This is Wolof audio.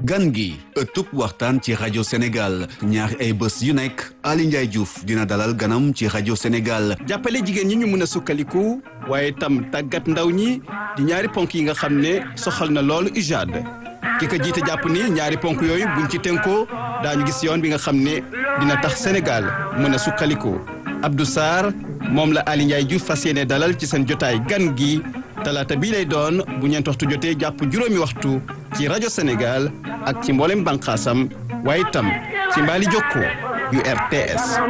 gan gi ëttub waxtaan ci rajo Sénégal ñaari ay bés yu nekk Ali Ndiaye Diouf dina dalal ganam ci rajo Sénégal. jàppale jigéen ñi ñu mën a sukkaliku waaye tam tàggat ndaw ñi di ñaari ponk yi nga xam ne soxal na loolu UJAD ki ko jiite jàpp ni ñaari ponk yooyu buñ ci tënkoo daañu gis yoon bi nga xam ne dina tax Sénégal mën a sukkaliku. Abdou Sarr moom la Ali Ndiaye Diouf fas yéene dalal ci seen jotaay gan gi talaata bii lay doon bu ñeent waxtu jotee jàpp juróomi waxtu ci rajo Sénégal ak ci mboolem bànqaasam waaye itam ci mbaali jokko yu RTS.